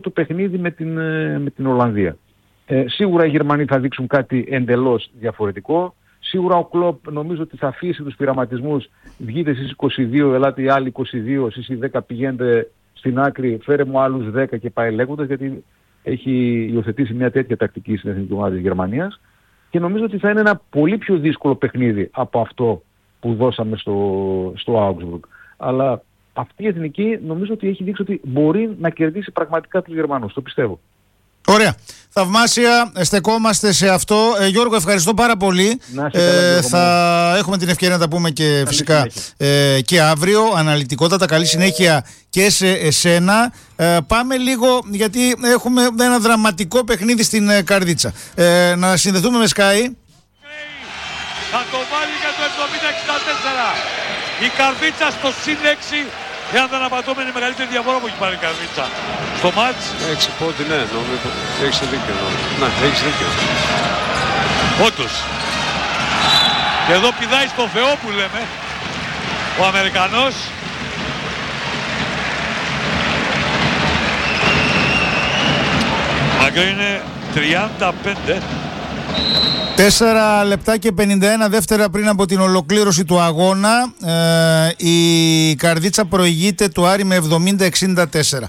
το παιχνίδι με την Ολλανδία. Σίγουρα οι Γερμανοί θα δείξουν κάτι εντελώς διαφορετικό. Σίγουρα ο Κλοπ νομίζω ότι θα αφήσει τους πειραματισμούς. Βγείτε εσείς 22, ελάτε οι άλλοι 22, εσείς οι 10 πηγαίνετε στην άκρη, φέρε μου άλλους 10 και πάει λέγοντας, γιατί έχει υιοθετήσει μια τέτοια τακτική στην εθνική ομάδα της Γερμανίας. Και νομίζω ότι θα είναι ένα πολύ πιο δύσκολο παιχνίδι από αυτό που δώσαμε στο Augsburg. Αλλά αυτή η εθνική νομίζω ότι έχει δείξει ότι μπορεί να κερδίσει πραγματικά τους Γερμανούς. Το πιστεύω. Ωραία. Θαυμάσια. Στεκόμαστε σε αυτό. Γιώργο, ευχαριστώ πάρα πολύ. Θα έχουμε την ευκαιρία να τα πούμε και φυσικά και αύριο. Αναλυτικότατα. Καλή συνέχεια και σε εσένα. Πάμε λίγο, γιατί έχουμε ένα δραματικό παιχνίδι στην Καρδίτσα. Να συνδεθούμε με Sky. Θα το βάλει για το 70-64. Η Καρδίτσα στο συν 6. Εάν δεν απατώμε, είναι η μεγαλύτερη διαφορά που έχει πάρει η Καρδίτσα στο μάτς. 6 πόντι, ναι, νομίζω. Έχεις δίκιο. Ναι, έχεις δίκιο. Όντως. Και εδώ πηδάει στο Θεό που λέμε ο Αμερικανός. Μακρύ είναι 35. 4 λεπτά και 51 δεύτερα πριν από την ολοκλήρωση του αγώνα. Η Καρδίτσα προηγείται του Άρη με 70-64.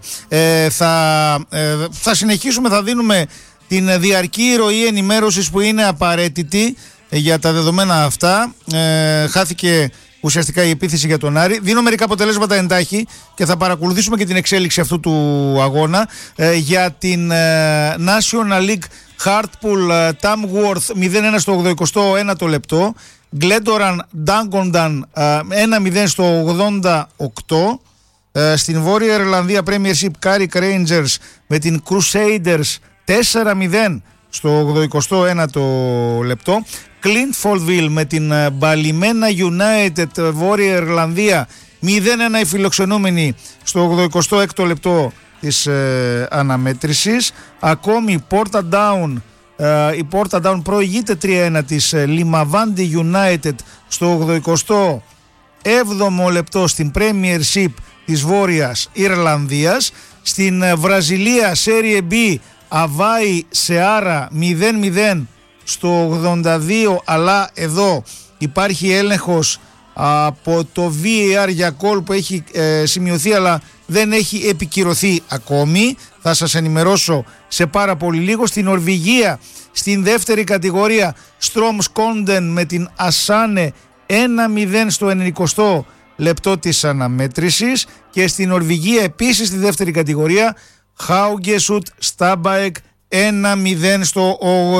Θα συνεχίσουμε, θα δίνουμε την διαρκή ροή ενημέρωσης που είναι απαραίτητη για τα δεδομένα αυτά. Χάθηκε ουσιαστικά η επίθεση για τον Άρη. Δίνω μερικά αποτελέσματα εντάχει και θα παρακολουθήσουμε και την εξέλιξη αυτού του αγώνα. Για την National League, Hartpool Tamworth 0-1 στο 81ο λεπτό, Glentoran Dungondan 1-0 στο 88. Στην Βόρεια Ιρλανδία Premiership, Carrick Rangers με την Crusaders 4-0 στο 81ο λεπτό. Clintfordville με την Ballymena United Βόρεια Ιρλανδία 0-1 οι φιλοξενούμενοι στο 86ο λεπτό της αναμέτρησης. Ακόμη η Portadown προηγείται 3-1 της Limavady United στο 87ο λεπτό στην Premiership της Βόρειας Ιρλανδίας. Στην Βραζιλία Serie B Αβάη Σεάρα 0-0 στο 82, αλλά εδώ υπάρχει έλεγχος από το VAR για γκολ που έχει σημειωθεί αλλά δεν έχει επικυρωθεί ακόμη. Θα σας ενημερώσω σε πάρα πολύ λίγο. Στην Νορβηγία στην δεύτερη κατηγορία Strømsgodden με την Ασάνε 1-0 στο 90 λεπτό της αναμέτρησης. Και στην Νορβηγία επίσης στη δεύτερη κατηγορία Haugesund Stabæk 1-0 στο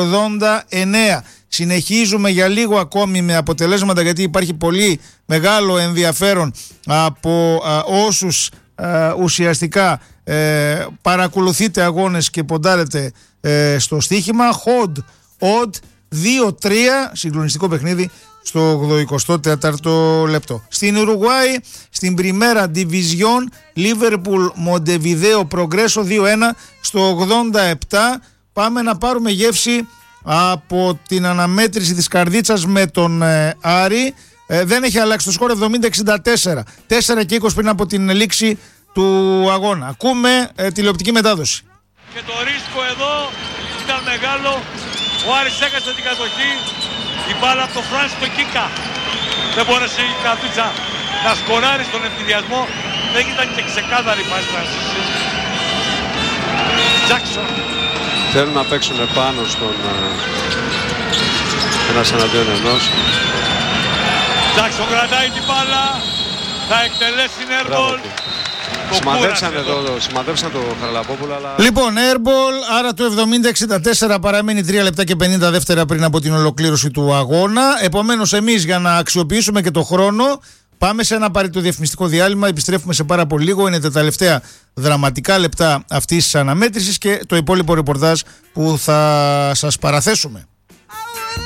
89. Συνεχίζουμε για λίγο ακόμη με αποτελέσματα, γιατί υπάρχει πολύ μεγάλο ενδιαφέρον από όσους ουσιαστικά παρακολουθείτε αγώνες και ποντάρετε στο στοίχημα. Odd 2-3, συγκλονιστικό παιχνίδι στο 84ο λεπτό. Στην Ουρουγουάη, στην Πριμέρα Division, Liverpool Montevideo Progreso 2-1 στο 87. Πάμε να πάρουμε γεύση από την αναμέτρηση της Καρδίτσας με τον Άρη. Δεν έχει αλλάξει το σκορ, 70-64. 4 και 20 πριν από την λήξη του αγώνα. Ακούμε τηλεοπτική μετάδοση. Και το ρίσκο εδώ ήταν μεγάλο. Ο Άρης έκασε την κατοχή. Η μπάλα από το Φράνς το Κίκα. Δεν μπόρεσε η Καρδίτσα να σκοράρει στον ευθυδιασμό. Δεν ήταν και ξεκάθαρη πάση τρανσίση. Τζάκσον. Θέλουν να παίξουν πάνω στον ένας εναντίον ενός. Τζάκσον κρατάει την μπάλα. Θα εκτελέσει την airball. Σημαδέψαν το Χαραλαπόπουλο, αλλά... Λοιπόν, airball, άρα το 70-64 παραμένει 3 λεπτά και 50 δεύτερα πριν από την ολοκλήρωση του αγώνα. Επομένως, εμείς για να αξιοποιήσουμε και το χρόνο, πάμε σε ένα απαραίτητο διαφημιστικό διάλειμμα. Επιστρέφουμε σε πάρα πολύ λίγο. Είναι τα τελευταία δραματικά λεπτά αυτής της αναμέτρησης και το υπόλοιπο ρεπορτάζ που θα σας παραθέσουμε.